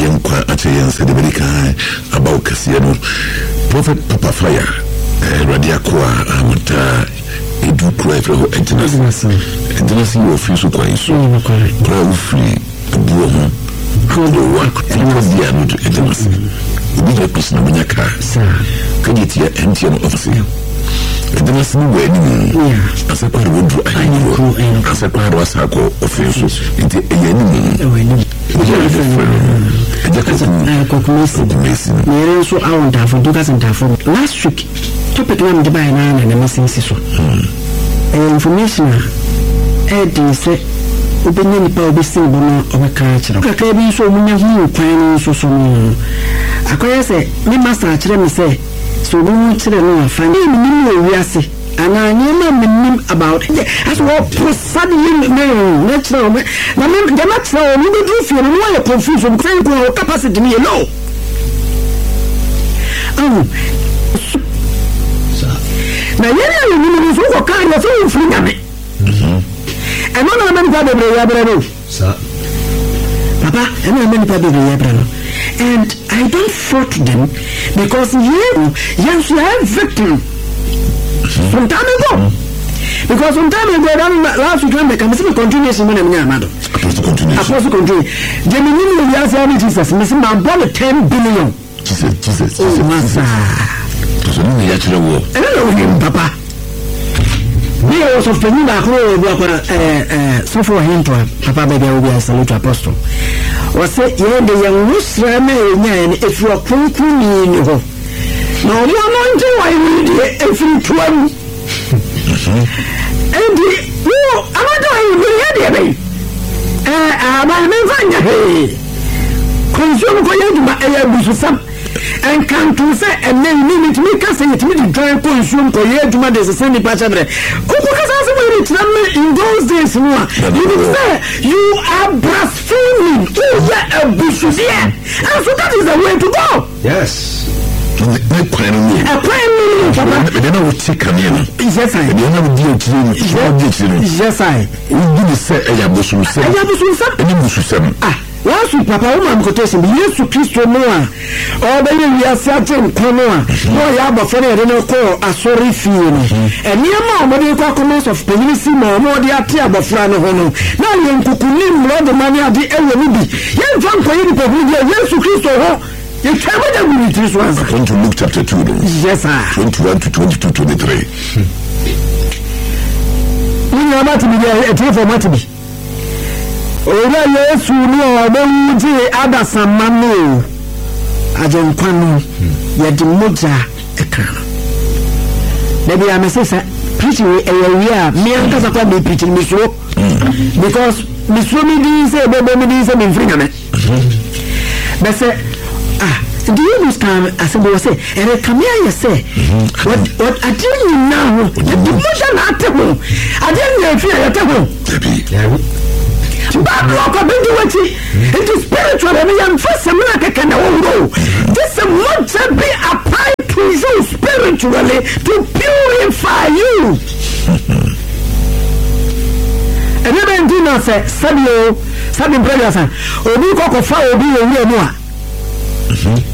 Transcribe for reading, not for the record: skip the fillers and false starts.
yenkwa achen said the medical about Cassiano Prophet Papa Fire Radia Kwa Amuta Edu Cry for Intimacy of Fusu Kwaiso Cry free Buomo how do work and the other intimacy be the person of Yaka can you hear empty officer and was no way as a part of wood as a part of Sako officials into a enemy so I want to have last week topic one the by nine and a missing sister information Eddie said Ubeni nipa obesi bono obeka kire kakra bi so munya hu kwan so akoya se me master kire me se so mu kire no afa ni mi wiase ana nyema menim about as what prosad you natural na me the natural me do feel no why confusion because ko capacity me low na yeye ni so ko kan yo so firi nyame and no man papa and many people and I don't fault them because you are victim some time ago because some time ago last week I can see continuation when I'm supposed to continue the minimum we are saying Jesus missing my ball 10 billion Jesus oh master so no ya chire wo I don't know papa we also spending back so for him to papa baby will be a salute apostle was say you the young Muslim man if you are kunku ni ho no you are not why if you twin and you another you hear there my man fanya hey consume ko yadu ma busu sam and can to say and then minute me can say it me to try consume ko yadu de say ni pa chabre in those days you are blaspheming over a bush and so that is the way to go. Yes. They don't take a meal. Yes, I never deal to yes, I did say a bush. Once you papa woman quotation yes to Christo Noah or the we are certain Konoa no yaba for no call a sorry feeling and near more comments of penisi more the atia bofrano hono now you kukunim more the money at the LWB yen fan ko yin people yes to Christo ho you can with this one going to Luke chapter 2 yes sir 21 to 22 23 you are about to be a for matibi Ola Yesu ni obeuje adasamano ajenkwanu yedi moja ekran maybe I say preaching area me ankasa kwa be preaching me so because me so me di say bebe me di say me free na but say do you understand as I say and come here you say what I tell you now the moja na atego I didn't fear atego but rock up into what it is spiritual and I am first a this must be applied to you spiritually to purify you. And then dinner say Sabi brothers Obi Koko fa Obi